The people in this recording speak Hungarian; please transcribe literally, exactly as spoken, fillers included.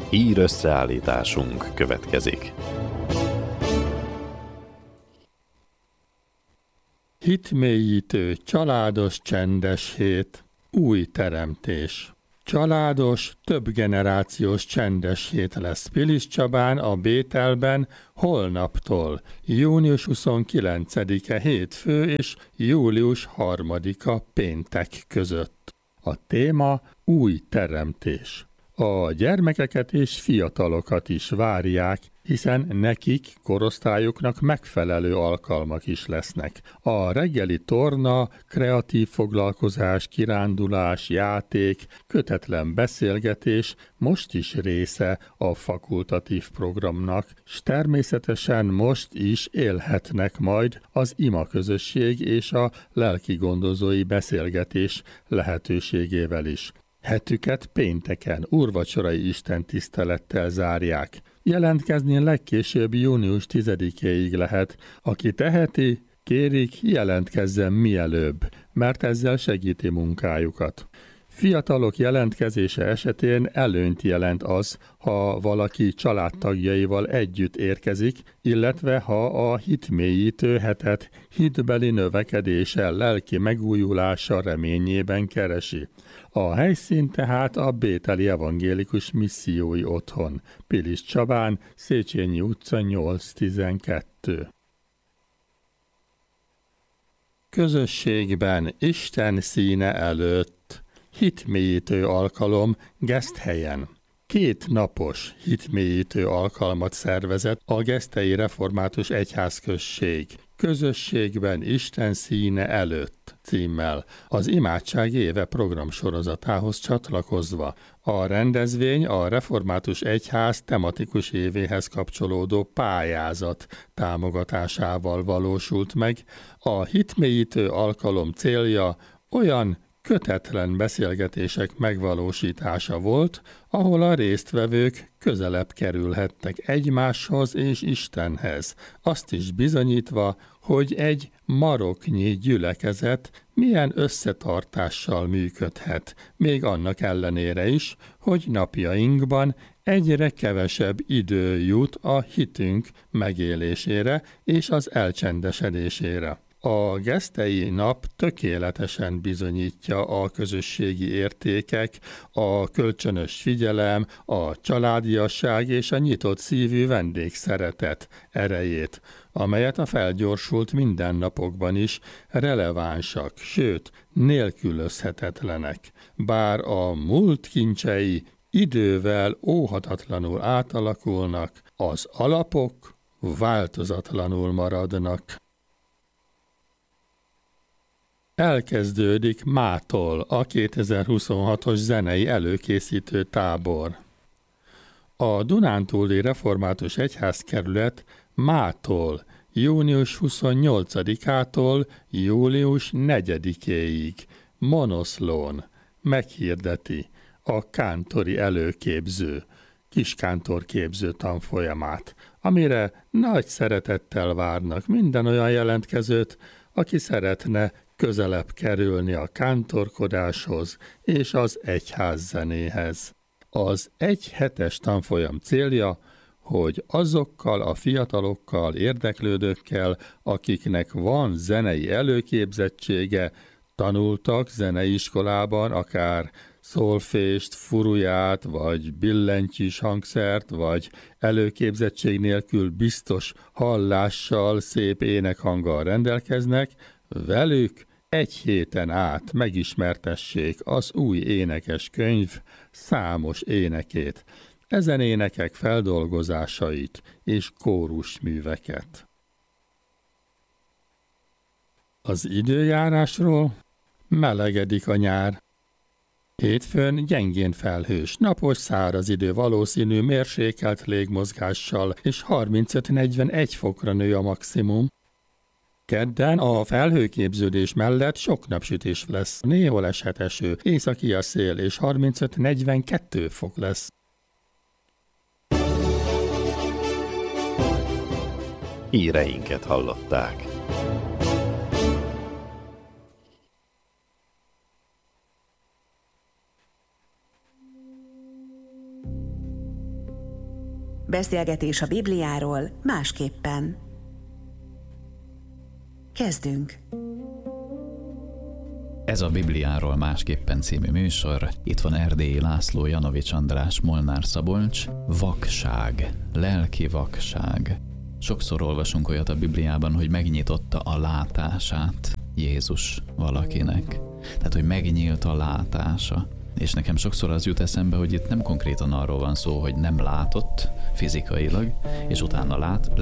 Hír összeállításunk következik. Hitmélyítő, családos, csendes hét, új teremtés. Családos, többgenerációs csendes hét lesz Pilis Csabán a Bételben holnaptól, június huszonkilencedike hétfő és július harmadika péntek között. A téma új teremtés. A gyermekeket és fiatalokat is várják, hiszen nekik, korosztályuknak megfelelő alkalmak is lesznek. A reggeli torna, kreatív foglalkozás, kirándulás, játék, kötetlen beszélgetés most is része a fakultatív programnak, s természetesen most is élhetnek majd az imaközösség és a lelkigondozói beszélgetés lehetőségével is. Hetüket pénteken úrvacsorai istentisztelettel zárják. Jelentkezni legkésőbb június tizedikéig lehet. Aki teheti, kérik, jelentkezzen mielőbb, mert ezzel segíti munkájukat. Fiatalok jelentkezése esetén előnyt jelent az, ha valaki családtagjaival együtt érkezik, illetve ha a hitmélyítő hetet hitbeli növekedése, lelki megújulása reményében keresi. A helyszín tehát a Bételi Evangélikus Missziói Otthon, Pilis Csabán, Széchenyi utca nyolc tizenkettő. Közösségben Isten színe előtt. Hitmélyítő alkalom Geszthelyen. Két napos hitmélyítő alkalmat szervezett a Geszthelyi Református Egyházközség. Közösségben Isten színe előtt címmel az Imádság éve programsorozatához csatlakozva. A rendezvény a Református Egyház tematikus évéhez kapcsolódó pályázat támogatásával valósult meg. A hitmélyítő alkalom célja olyan kötetlen beszélgetések megvalósítása volt, ahol a résztvevők közelebb kerülhettek egymáshoz és Istenhez, azt is bizonyítva, hogy egy maroknyi gyülekezet milyen összetartással működhet, még annak ellenére is, hogy napjainkban egyre kevesebb idő jut a hitünk megélésére és az elcsendesedésére. A geszthelyi nap tökéletesen bizonyítja a közösségi értékek, a kölcsönös figyelem, a családiasság és a nyitott szívű vendégszeretet erejét, amelyet a felgyorsult mindennapokban is relevánsak, sőt, nélkülözhetetlenek. Bár a múlt kincsei idővel óhatatlanul átalakulnak, az alapok változatlanul maradnak. Elkezdődik mától a kétezer-huszonhatos zenei előkészítő tábor. A Dunántúli Református Egyházkerület mától június huszonnyolcadikától július negyedikéig Monoszlón meghirdeti a kántori előképző, kiskántorképző tanfolyamát, amire nagy szeretettel várnak minden olyan jelentkezőt, aki szeretne közelebb kerülni a kántorkodáshoz és az egyházzenéhez. Az egy hetes tanfolyam célja, hogy azokkal a fiatalokkal, érdeklődőkkel, akiknek van zenei előképzettsége, tanultak zeneiskolában akár szolfést, furuját, vagy billentyűs hangszert, vagy előképzettség nélkül biztos hallással, szép énekhanggal rendelkeznek, velük egy héten át megismertessék az új énekes könyv számos énekét, ezen énekek feldolgozásait és kórusműveket. Az időjárásról: melegedik a nyár. Hétfőn gyengén felhős, napos száraz idő valószínű mérsékelt légmozgással, és harmincöt-negyvenegy fokra nő a maximum. Kedden a felhőképződés mellett sok napsütés lesz, néhol eshet eső, északi a szél, és harmincöt-negyvenkettő fok lesz. Híreinket hallották. Beszélgetés a Bibliáról másképpen. Kezdünk! Ez a Bibliáról másképpen című műsor. Itt van Erdélyi László, Janovics András, Molnár Szabolcs. Vakság, lelki vakság. Sokszor olvasunk olyat a Bibliában, hogy megnyitotta a látását Jézus valakinek. Tehát, hogy megnyílt a látása. És nekem sokszor az jut eszembe, hogy itt nem konkrétan arról van szó, hogy nem látott fizikailag, és utána lát,